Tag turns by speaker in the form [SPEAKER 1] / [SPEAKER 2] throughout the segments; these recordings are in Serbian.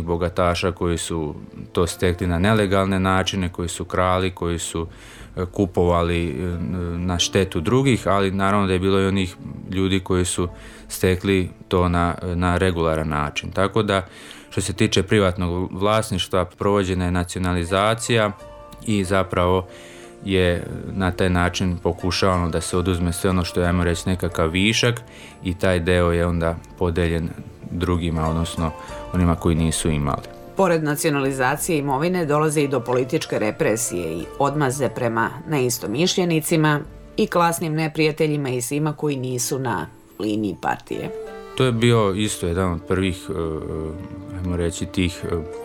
[SPEAKER 1] bogataša koji su to stekli na nelegalne načine, koji su krali, koji su kupovali na štetu drugih, ali naravno da je bilo i onih ljudi koji su stekli to na regularan način. Tako da što se tiče privatnog vlasništva, provođena je nacionalizacija i zapravo je na taj način pokušavano da se oduzme sve ono što je, ajmo reći, nekakav višak i taj deo je onda podeljen drugima, odnosno onima koji nisu imali.
[SPEAKER 2] Pored nacionalizacije imovine dolaze i do političke represije i odmazde prema neistomišljenicima i klasnim neprijateljima i svima koji nisu na liniji partije.
[SPEAKER 1] To je bio isto jedan od prvih, ajmo reći, tih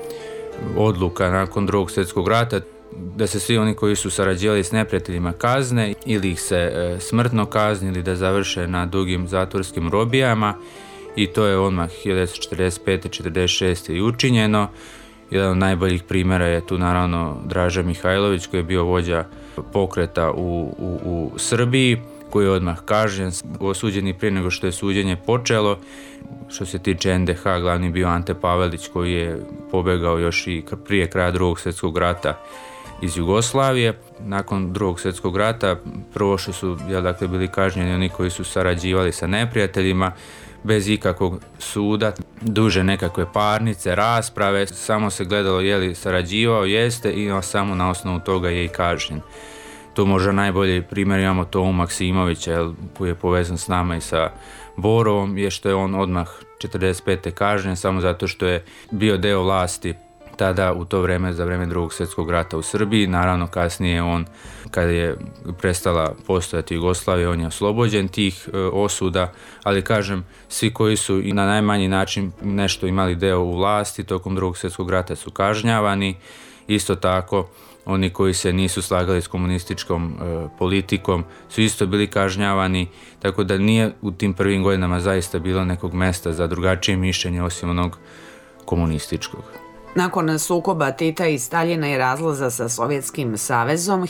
[SPEAKER 1] odluka nakon Drugog svjetskog rata, da se svi oni koji su sarađivali s neprijateljima kazne ili ih se smrtno kazni ili da završe na dugim zatvorskim robijama, i to je odmah 1945. 1946. i učinjeno. Jedan od najboljih primjera je tu naravno Draža Mihajlović koji je bio vođa pokreta u Srbiji, koji je odmah kažnjen, osuđen i prije nego što je suđenje počelo. Što se tiče NDH, glavni bio Ante Pavelić koji je pobegao još i prije kraja Drugog svjetskog rata iz Jugoslavije. Nakon Drugog svjetskog rata prvo što su bili kažnjeni oni koji su sarađivali sa neprijateljima, bez ikakvog suda, duže nekakve parnice, rasprave, samo se gledalo je li sarađivao, jeste, i samo na osnovu toga je i kažnjen. Tu možda najbolji primjer imamo Tomu Maksimovića koji je povezan s nama i sa Borovom, je što je on odmah 1945. kažnjen samo zato što je bio deo vlasti tada u to vrijeme, za vrijeme Drugog svjetskog rata u Srbiji. Naravno kasnije on, kada je prestala postojati Jugoslavija, on je oslobođen tih osuda, ali kažem, svi koji su i na najmanji način nešto imali deo u vlasti tokom Drugog svjetskog rata su kažnjavani. Isto tako oni koji se nisu slagali s komunističkom politikom su isto bili kažnjavani, tako da nije u tim prvim godinama zaista bilo nekog mesta za drugačije mišljenje osim onog komunističkog.
[SPEAKER 2] Nakon sukoba Tita i Staljina i razlaza sa Sovjetskim savezom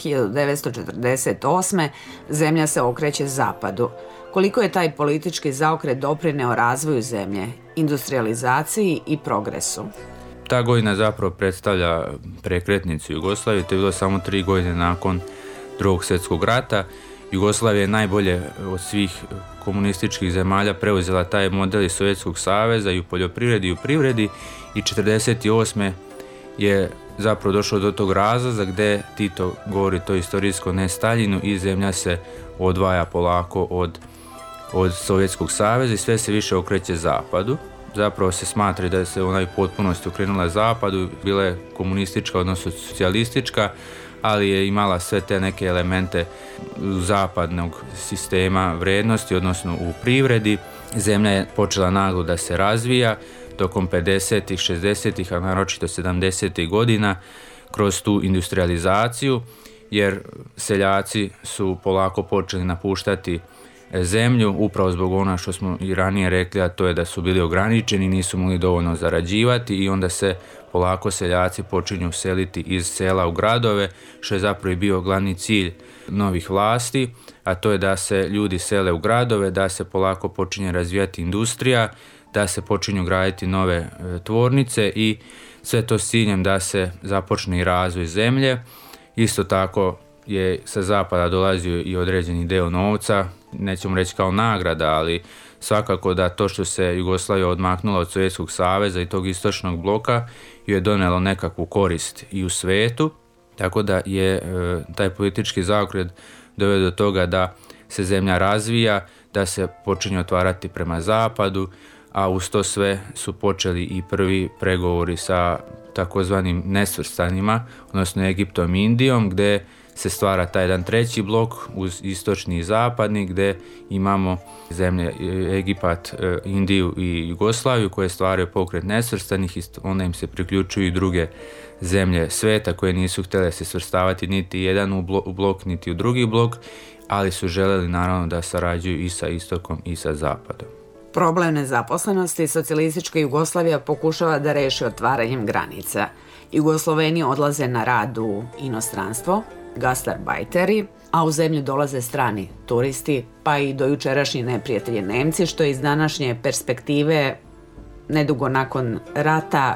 [SPEAKER 2] 1948. zemlja se okreće zapadu. Koliko je taj politički zaokret doprineo razvoju zemlje, industrializaciji i progresu?
[SPEAKER 1] Ta godina zapravo predstavlja prekretnicu Jugoslavije, to je bilo samo 3 godine nakon Drugog svjetskog rata. Jugoslavija je najbolje od svih komunističkih zemalja preuzela taj model iz Sovjetskog saveza i u poljoprivredi i u privredi, i 1948. je zapravo došlo do tog razlaza gdje Tito govori to istorijsko ne Staljinu i zemlja se odvaja polako od Sovjetskog saveza i sve se više okreće zapadu. Zapravo se smatra da se ona u potpunosti okrenula zapadu, bila je komunistička, odnosno socijalistička, ali je imala sve te neke elemente zapadnog sistema vrednosti, odnosno u privredi. Zemlja je počela naglo da se razvija tokom 50-ih, 60-ih, a naročito 70-ih godina kroz tu industrializaciju, jer seljaci su polako počeli napuštati zemlju, upravo zbog ona što smo i ranije rekli, a to je da su bili ograničeni, nisu mogli dovoljno zarađivati i onda se polako seljaci počinju seliti iz sela u gradove, što je zapravo i bio glavni cilj novih vlasti, a to je da se ljudi sele u gradove, da se polako počinje razvijati industrija, da se počinju graditi nove tvornice i sve to s ciljem da se započne i razvoj zemlje. Isto tako je sa zapada dolazio i određeni deo novca, nećemo reći kao nagrada, ali svakako da to što se Jugoslavija odmaknula od Sovjetskog saveza i tog istočnog bloka je donelo nekakvu korist i u svetu, tako da je taj politički zaokret doveo do toga da se zemlja razvija, da se počinje otvarati prema zapadu, a uz to sve su počeli i prvi pregovori sa takozvanim nesvrstanima, odnosno Egiptom i Indijom, gdje se stvara taj jedan treći blok uz istočni i zapadni, gdje imamo zemlje Egipat, Indiju i Jugoslaviju koje stvaraju pokret nesvrstanih i onda im se priključuju i druge zemlje sveta koje nisu htjele se svrstavati niti jedan u blok niti u drugi blok, ali su željeli naravno da sarađuju i sa istokom i sa zapadom.
[SPEAKER 2] Problem nezaposlenosti socijalistička Jugoslavija pokušava da reši otvaranjem granica. Jugosloveni odlaze na rad u inostranstvo, gastarbajteri, a u zemlju dolaze strani turisti, pa i dojučerašnji neprijatelji Nemci, što iz današnje perspektive, nedugo nakon rata,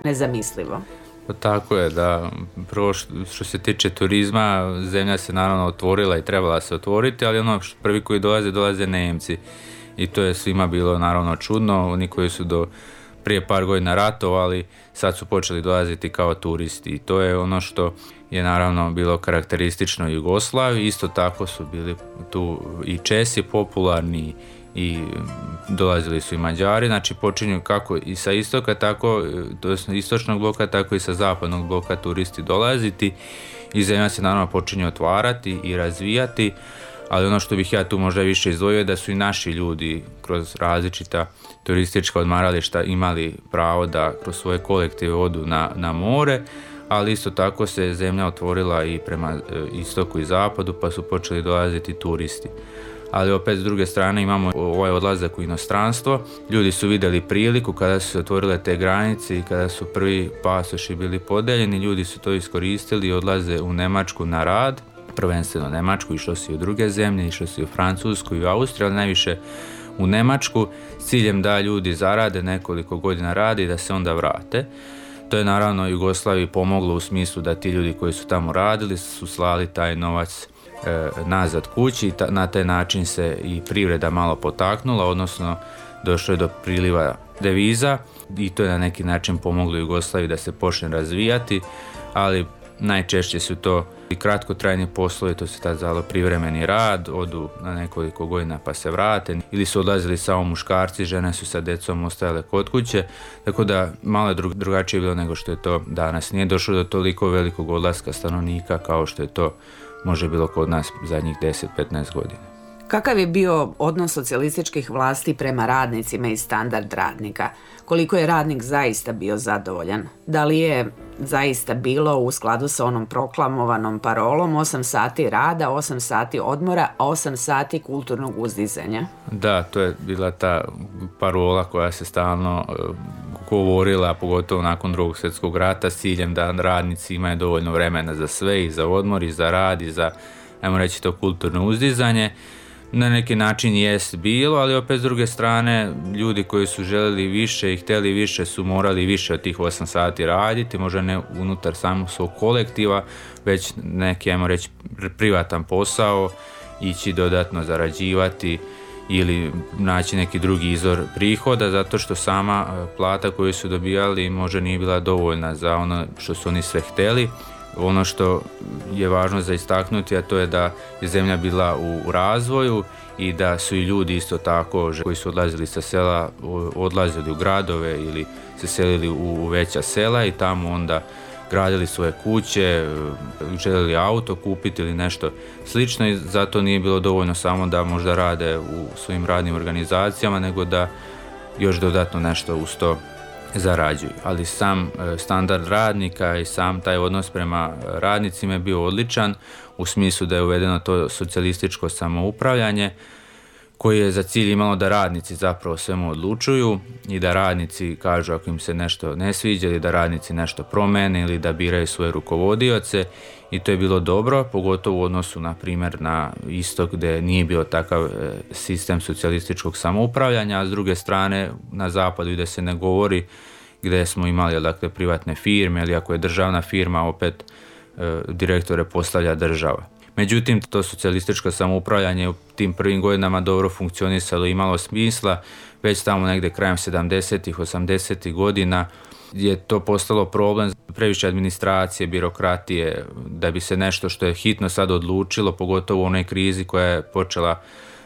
[SPEAKER 2] nezamislivo.
[SPEAKER 1] Tako je, da prvo što se tiče turizma, zemlja se naravno otvorila i trebala se otvoriti, ali ono prvi koji dolaze Nemci i to je svima bilo naravno čudno, oni koji su do prije par godina ratovali, sad su počeli dolaziti kao turisti i to je ono što je naravno bilo karakteristično Jugoslaviji. Isto tako su bili tu i Česi popularni i dolazili su i Mađari, znači počinju kako i sa istoka, tako istočnog bloka, tako i sa zapadnog bloka turisti dolaziti i zemlja se naravno počinje otvarati i razvijati, ali ono što bih ja tu možda više izdvojio je da su i naši ljudi kroz različita turistička odmarališta imali pravo da kroz svoje kolektive odu na more, ali isto tako se zemlja otvorila i prema istoku i zapadu, pa su počeli dolaziti turisti. Ali opet s druge strane imamo ovaj odlazak u inostranstvo. Ljudi su vidjeli priliku kada su se otvorile te granice i kada su prvi pasoši bili podeljeni, ljudi su to iskoristili i odlaze u Njemačku na rad, prvenstveno Njemačku, išlo se i u druge zemlje, išlo se i u Francusku i u Austriju, ali najviše u Njemačku s ciljem da ljudi zarade nekoliko godina radi i da se onda vrate. To je naravno Jugoslaviji pomoglo u smislu da ti ljudi koji su tamo radili su slali taj novac nazad kući i na taj način se i privreda malo potaknula, odnosno došlo je do priliva deviza i to je na neki način pomoglo Jugoslaviji da se počne razvijati, ali najčešće su to i kratkotrajni poslovi, to se tad zvalo privremeni rad, odu na nekoliko godina pa se vrate, ili su odlazili samo muškarci, žene su sa djecom ostajale kod kuće, tako da malo je drugačije bilo nego što je to danas. Nije došlo do toliko velikog odlaska stanovnika kao što je to može bilo kod nas zadnjih 10-15 godina.
[SPEAKER 2] Kakav je bio odnos socijalističkih vlasti prema radnicima i standard radnika? Koliko je radnik zaista bio zadovoljan? Da li je zaista bilo u skladu sa onom proklamovanom parolom 8 sati rada, 8 sati odmora, a 8 sati kulturnog uzdizanja?
[SPEAKER 1] Da, to je bila ta parola koja se stalno govorila, pogotovo nakon Drugog svjetskog rata, s ciljem da radnici imaju dovoljno vremena za sve, i za odmor, i za rad, i za, ajmo reći, to kulturno uzdizanje. Na neki način jest bilo, ali opet s druge strane ljudi koji su željeli više i htjeli više su morali više od tih 8 sati raditi, možda ne unutar samog svog kolektiva, već neki, ajmo reći, privatan posao, ići dodatno zarađivati ili naći neki drugi izvor prihoda, zato što sama plata koju su dobijali možda nije bila dovoljna za ono što su oni sve htjeli. Ono što je važno za istaknuti, a to je da je zemlja bila u razvoju i da su i ljudi isto tako koji su odlazili sa sela, odlazili u gradove ili se selili u veća sela i tamo onda gradili svoje kuće, željeli auto kupiti ili nešto slično, i zato nije bilo dovoljno samo da možda rade u svojim radnim organizacijama, nego da još dodatno nešto uz to zarađuju. Ali sam standard radnika i sam taj odnos prema radnicima je bio odličan, u smislu da je uvedeno to socijalističko samoupravljanje koje je za cilj imalo da radnici zapravo svemu odlučuju i da radnici kažu ako im se nešto ne sviđa, ili da radnici nešto promene ili da biraju svoje rukovodioce, i to je bilo dobro, pogotovo u odnosu na primjer na istok gdje nije bio takav sistem socijalističkog samoupravljanja, a s druge strane na zapadu gdje se ne govori, gdje smo imali dakle privatne firme, ili ako je državna firma opet direktore postavlja država. Međutim, to socijalističko samoupravljanje u tim prvim godinama dobro funkcionisalo i imalo smisla, već tamo negdje krajem 70-ih, 80-ih godina je to postalo problem, previše administracije, birokratije, da bi se nešto što je hitno sad odlučilo, pogotovo u onoj krizi koja je počela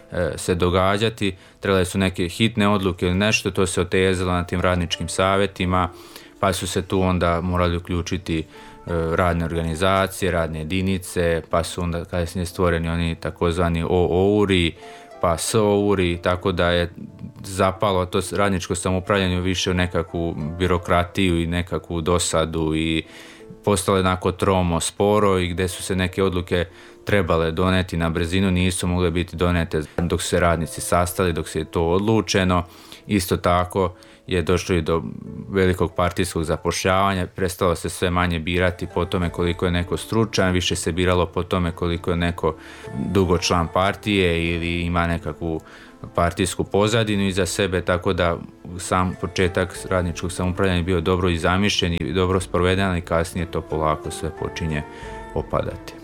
[SPEAKER 1] se događati, trebale su neke hitne odluke ili nešto, to se otezalo na tim radničkim savjetima, pa su se tu onda morali uključiti radne organizacije, radne jedinice, pa su onda kasnije stvoreni oni takozvani OOURI, pa SOURI, tako da je zapalo to radničko samoupravljanje više u nekakvu birokratiju i nekakvu dosadu i postalo jednako tromo, sporo, i gdje su se neke odluke trebale doneti na brzinu, nisu mogle biti donete dok su se radnici sastali, dok se je to odlučeno. Isto tako je došlo i do velikog partijskog zapošljavanja, prestalo se sve manje birati po tome koliko je neko stručan, više se biralo po tome koliko je neko dugo član partije ili ima nekakvu partijsku pozadinu iza sebe, tako da sam početak radničkog samoupravljanja je bio dobro i zamišljen i dobro sproveden, i kasnije to polako sve počinje opadati.